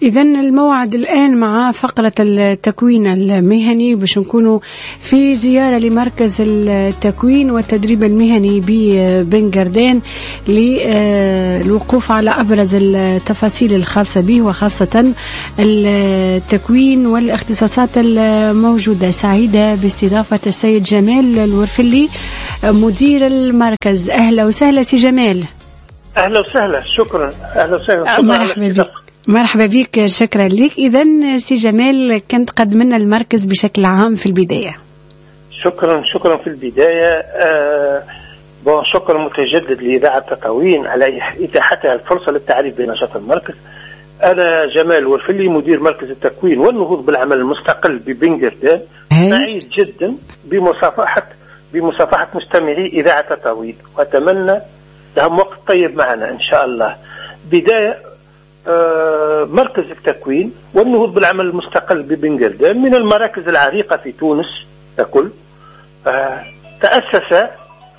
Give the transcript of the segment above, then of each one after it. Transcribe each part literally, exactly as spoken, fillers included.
إذن الموعد الآن مع فقرة التكوين المهني، باش نكونوا في زيارة لمركز التكوين والتدريب المهني ببنغردان للوقوف على أبرز التفاصيل الخاصة به، وخاصة التكوين والاختصاصات الموجودة. سعيدة باستضافة السيد جمال الورفلي مدير المركز. أهلا وسهلا سي جمال. أهلا وسهلا، شكرا. أهلا وسهلا، مرحبا بك. مرحبا بك، شكرا لك. إذن سي جمال، كنت قدمنا المركز بشكل عام في البداية. شكرا شكرا في البداية. آه بون شكرا متجدد لإذاعة تكوين على إتاحتها الفرصة للتعريف بنشاط المركز. أنا جمال الورفلي مدير مركز التكوين والنهوض بالعمل المستقل ببنغردان. سعيد جدا بمصافحة بمصافحة مستمعي إذاعة تكوين، وأتمنى لهم وقت طيب معنا إن شاء الله. بداية، آه مركز التكوين والنهوض بالعمل المستقل ببنغردان من المراكز العريقة في تونس ككل. آه تأسس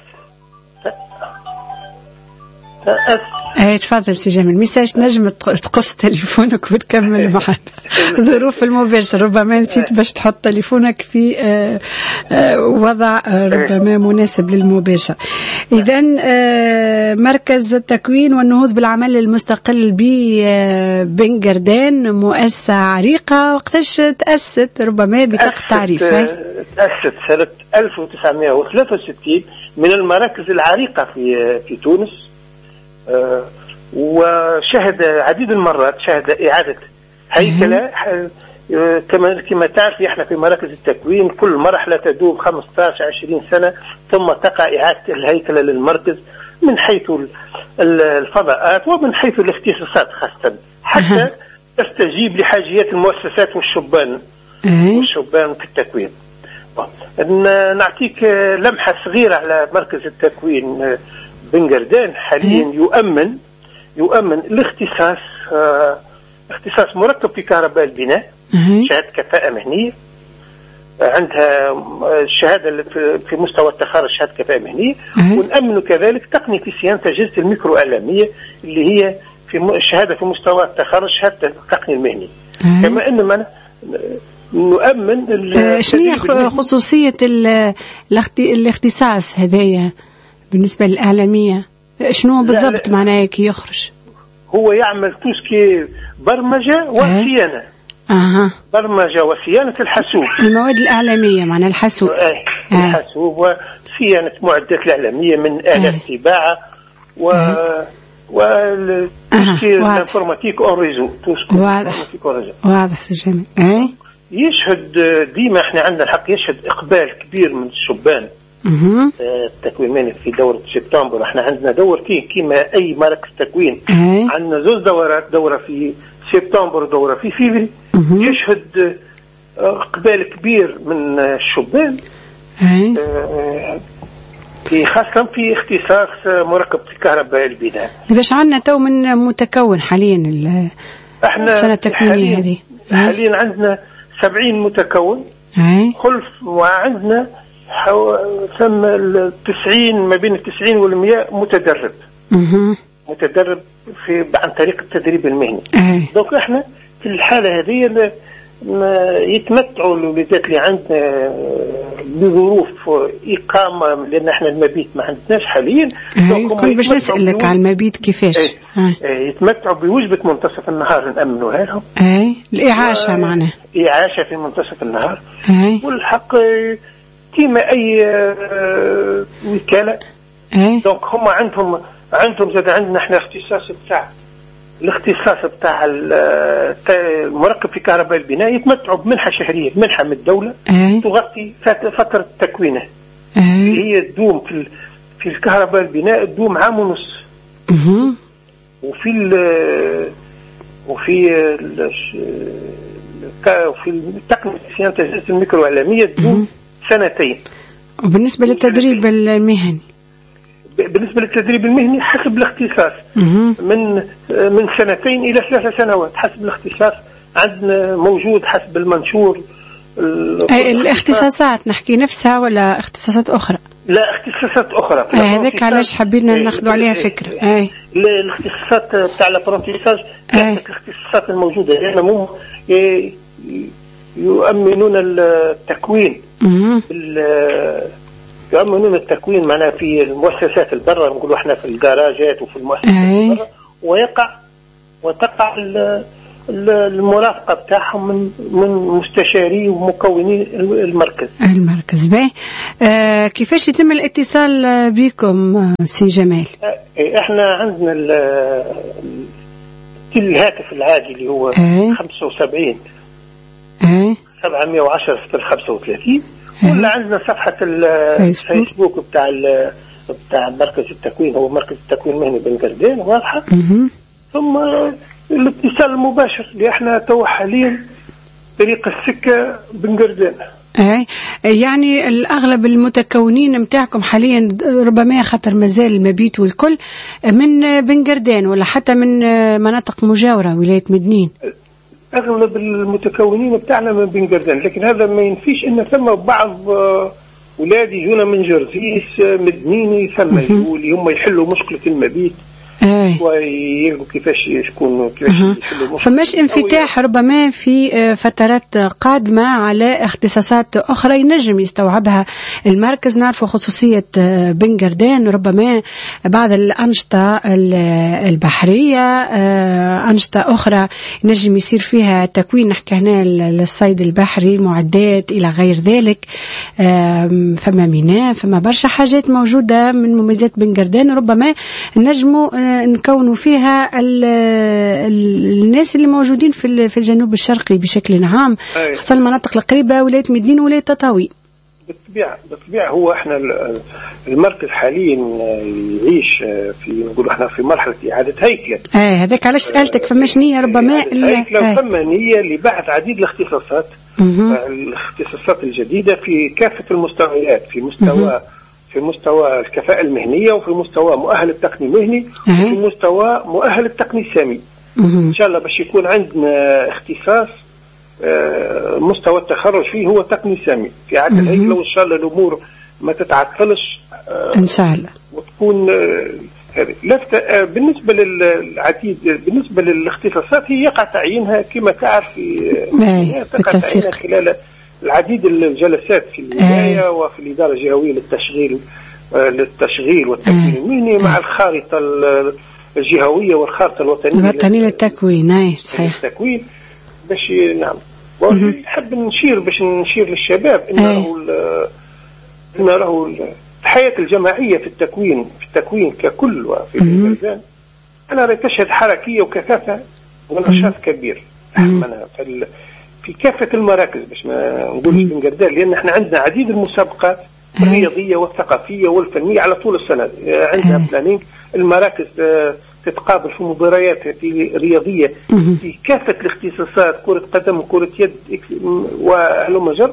تأسس ايه تفضل سي جميل. ميساج نجم تقص تليفونك وتكمل معنا. ظروف المباشر، ربما نسيت باش تحط تليفونك في آه آه وضع آه ربما مناسب للمباشر. إذن آه مركز التكوين والنهوض بالعمل المستقل ببنغردان مؤسسة عريقة. وقتاش تأسست؟ ربما بطاقة تعريف. تأسست سنة ألف وتسعمائة وثلاثة وستين، من المراكز العريقة في في تونس. آه وشهد عديد المرات شهد إعادة هيكلة. آه كما كما تعرف، احنا في مراكز التكوين كل مرحلة تدوم خمسة عشر عشرين سنة ثم تقع إعادة الهيكلة للمركز من حيث الفضاءات ومن حيث الاختصاصات خاصة، حتى تستجيب لحاجيات المؤسسات والشبان والشبان في التكوين. نعطيك لمحة صغيرة على مركز التكوين. بنغردان حاليا يؤمن يؤمن الاختصاص اه اختصاص مركب في كهرباء البناء، شهادة كفاءة مهنية. عندها الشهادة في مستوى التخرج شهادة كفاءة مهنية. ونأمن كذلك تقنية صيانة أجهزة الميكرو إعلامية اللي هي في شهادة في مستوى التخرج شهادة التقنية المهني. كما أن من نؤمن آه شنو خصوصية الاختصاص هذايا بالنسبة للإعلامية؟ شنو بالضبط معناه كي يخرج؟ هو يعمل توسكي برمجة وصيانة. أه. برمجة وصيانة الحاسوب، المواد الإعلامية معنى الحاسوب. أه. الحاسوب وصيانة معدات الإعلامية من آلات طباعة و أه. والتوسكي الانفورماتيك اون ريزو. واضح واضح سي جميل. أه. يشهد ديما احنا عندنا الحق يشهد إقبال كبير من الشبان التكوين في دورة سبتمبر. احنا عندنا دورتين كما اي مركز تكوين. أه. عندنا زوج دورات، دورة في سبتمبر ودورة في فيفري. يشهد اقبال كبير من الشبان. أه. في خاصة في اختصاص مركب الكهرباء البناء. إذاش عندنا تو من متكون حاليا السنة التكوينية هذه؟ حاليا عندنا سبعين متكون. أه. خلف وعندنا ثم التسعين ما بين التسعين والمئة متدرب. مه. متدرب في عن طريق التدريب المهني. أه. دونك احنا في الحالة هذه يتمتعوا الولادات اللي عندنا بظروف إقامة، لأن احنا المبيت ما عندناش حاليا. كنت باش نسألك على المبيت كيفاش. ايه. ايه. يتمتعوا بوجبة منتصف النهار نأمنوها لهم. اي الإعاشة و... معناه إعاشة في منتصف النهار. اي. والحق كما أي وكالة. اي. دونك هم عندهم عندهم زاد عندنا احنا اختصاص بتاع الاختصاص بتاع المركب في كهرباء البناء. يتمتعوا بمنحة شهرية، منحة من الدولة. أي. تغطي فترة تكوينه. أي. هي تدوم في في الكهرباء البناء تدوم عام ونص. اها. وفي ال وفي ال وفي تقنية صيانة أجهزة الميكرو إعلامية تدوم سنتين. وبالنسبة للتدريب المهني؟ بالنسبة للتدريب المهني حسب الاختصاص من من سنتين إلى ثلاث سنوات حسب الاختصاص. عندنا موجود حسب المنشور. الاختصاصات نحكي نفسها ولا اختصاصات أخرى؟ لا اختصاصات اخرى. هذاك علاش حبينا ناخذوا عليها فكره. اي الاختصاصات تاع الابرونتيساج الاختصاصات الموجوده لان هم يؤمنون التكوين يؤمنون التكوين معنا في المؤسسات البرة، نقولوا احنا في الجراجات وفي المؤسسات البرة، ويقع وتقع المرافقة بتاعهم من من مستشاري ومكونين المركز. المركز باهي. آه كيفاش يتم الاتصال بكم سي جمال؟ آه احنا عندنا الهاتف العادي اللي هو آه. خمسة وسبعين آه. سبعمية وعشرة ستة خمسة وثلاثين. ولا عندنا صفحة الفيسبوك بتاع بتاع مركز التكوين، هو مركز التكوين المهني بنقردان واضحة. ثم الاتصال المباشر اللي احنا تو حاليا طريق السكة بنقردان. اي يعني الاغلب المتكونين متاعكم حاليا ربما خاطر مازال المبيت والكل من بنقردان ولا حتى من مناطق مجاورة ولاية مدنين؟ اغلب المتكونين بتاعنا من بنقردان، لكن هذا ما ينفيش ان ثم بعض ولاد يجونا من جرزيس مدنيني ثم يقول هم يحلوا مشكله المبيت ويلقوا كيفاش يكونوا كيفاش يحلوا. فماش انفتاح ربما في فترات قادمه على اختصاصات اخرى ينجم يستوعبها المركز؟ نعرف خصوصيه بنقردان ربما بعض الانشطه البحريه، انشطه اخرى ينجم يصير فيها تكوين، نحكي هنا للصيد البحري، معدات الى غير ذلك، فما ميناء، فما برشا حاجات موجوده من مميزات بنقردان ربما نجموا نكونوا فيها ال ال الناس اللي موجودين في في الجنوب الشرقي بشكل عام، خاصة المناطق القريبة ولاية مدنين ولاية تطاوين. بالطبيعة بالطبيعة هو احنا المركز حاليا يعيش في نقول احنا في مرحلة إعادة هيكلة. اه هذاك علاش سألتك فماش نية ربما هيكلة وثم نية لبعث عديد الاختصاصات الاختصاصات الجديدة في كافة المستويات، في مستوى في مستوى الكفاءة المهنية، وفي مستوى مؤهل التقني المهني، وفي مستوى مؤهل التقني السامي. إن شاء الله باش يكون عندنا اختصاص مستوى التخرج فيه هو تقني سامي في عدد الهيكلة، وإن شاء الله الأمور ما تتعطلش إن شاء الله وتكون لفتة. بالنسبة للعديد بالنسبة للاختصاصات هي يقع تعيينها كما تعرف في تقع تعيينها خلال العديد الجلسات في البداية وفي الإدارة الجهوية للتشغيل للتشغيل والتكوين المهني مع الخارطة الجهوية والخارطة الوطنية الوطنية للتكوين. أي صحيح التكوين باش نعم. ونحب نشير باش نشير للشباب إنه إنه له الحياة الجماعية في التكوين في التكوين ككل وفي البلدان أنا تشهد حركية وكثافة ونشاط كبير منها في كافة المراكز باش ما نقولش بنقردان، لأن احنا عندنا عديد المسابقات الرياضية والثقافية والفنية على طول السنة. عندنا بلانينج المراكز تتقابل في مباريات رياضية في كافة الاختصاصات، كرة قدم كرة يد وهلم جر،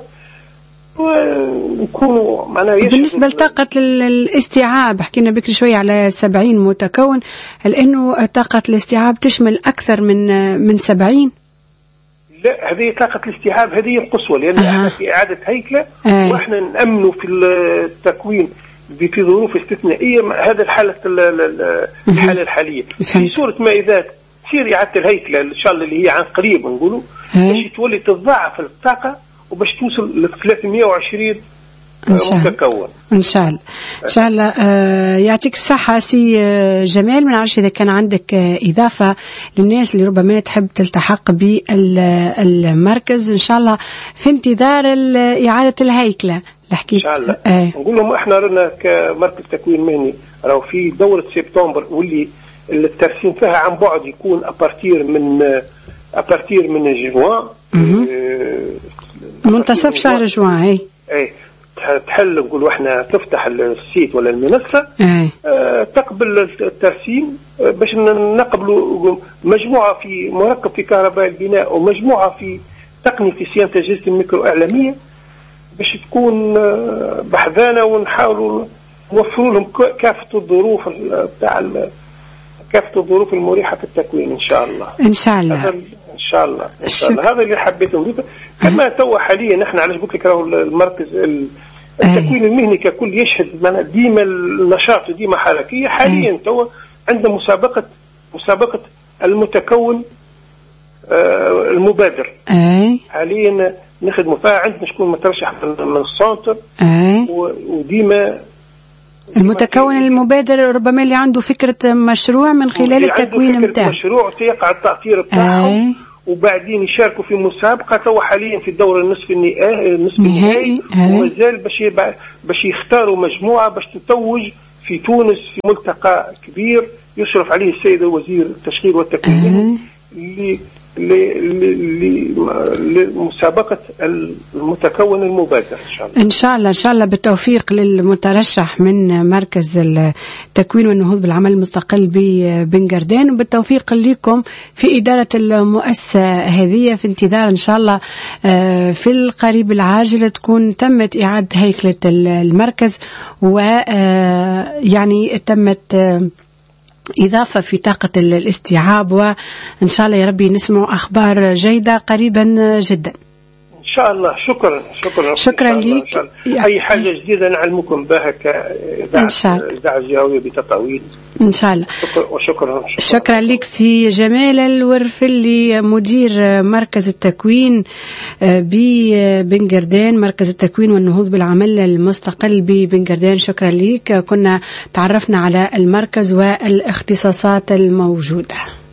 ونكونوا معناها. بالنسبة لطاقة الاستيعاب حكينا بكري شوية على سبعين متكون، هل إنه طاقة الاستيعاب تشمل أكثر من من سبعين؟ لا هذه طاقة الاستيعاب هذه القصوى، لأن أه. احنا في إعادة هيكلة أه. واحنا نأمنوا في التكوين في ظروف استثنائية. هذا الحالة الحالة الحالية في صورة ما إذا تصير إعادة الهيكلة إن شاء الله اللي هي عن قريب نقولوا أه. باش تولي تتضاعف الطاقة وباش توصل ل ثلاثمية وعشرين متكون إن شاء الله. إن شاء الله آه يعطيك الصحة سي جمال. ما نعرفش إذا كان عندك آه إضافة للناس اللي ربما تحب تلتحق بالمركز إن شاء الله في انتظار إعادة الهيكلة اللي حكيت. إن شاء الله آه. نقول لهم إحنا رانا كمركز تكوين مهني راهو في دورة سبتمبر واللي الترسيم فيها عن بعد يكون أبارتير من أبارتير من جوان آه منتصف شهر جوان. هي أي تحل نقولوا احنا تفتح السيت ولا المنصة اه تقبل الترسيم باش نقبلوا مجموعة في مركب في كهرباء البناء ومجموعة في تقني في صيانة أجهزة الميكرو إعلامية باش تكون بحذانة ونحاولوا نوفروا لهم كافة الظروف بتاع كافة الظروف المريحة في التكوين إن شاء الله. إن شاء الله إن شاء الله إن شاء الله. هذا اللي حبيت نضيفه. كما تو حاليا نحن على جبت لك راهو المركز التكوين المهني ككل يشهد ديما النشاط وديما حركية. حاليا توا عندنا مسابقة مسابقة المتكون آه المبادر. أي. حاليا نخدموا فيها، عندنا شكون مترشح من السنتر. أي. وديما المتكون المبادر ربما اللي عنده فكرة مشروع من خلال التكوين نتاعو، مشروع سيقع التأثير بتاعهم وبعدين يشاركوا في مسابقة. تو حاليا في الدورة النصف النهائي النصف النهائي ومازال باش باش يختاروا مجموعة باش تتوج في تونس في ملتقى كبير يشرف عليه السيد وزير التشغيل والتكوين لمسابقة المتكون المبادر. إن شاء الله إن شاء الله إن شاء الله بالتوفيق للمترشح من مركز التكوين والنهوض بالعمل المستقل ببنجردان، وبالتوفيق لكم في إدارة المؤسسة هذه، في انتظار إن شاء الله في القريب العاجل تكون تمت إعادة هيكلة المركز، ويعني تمت إضافة في طاقة الاستيعاب، وإن شاء الله يا ربي نسمع أخبار جيدة قريبا جدا إن شاء الله. شكرا شكرا شكرا لك. أي حاجة جديدة نعلمكم بها كإذاعة جهوية بتطاوين إن شاء الله. وشكرا شكرا لك سي جمال الورفلي، مدير مركز التكوين ببنجردان، مركز التكوين والنهوض بالعمل المستقل ببنجردان. شكرا لك. كنا تعرفنا على المركز والاختصاصات الموجودة.